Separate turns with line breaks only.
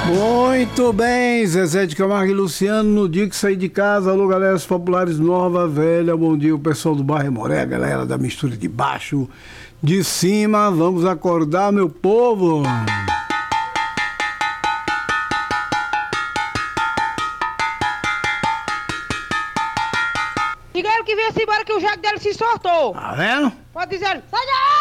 Muito bem, Zezé de Camargo e Luciano, no dia que saí de casa. Alô, galera, os populares Nova Velha, bom dia, o pessoal do bairro Moré, a galera da mistura de baixo, de cima, vamos acordar, meu povo.
Diga ele que venha-se embora que o jaco dele se soltou.
Tá vendo?
Pode dizer, sai daí!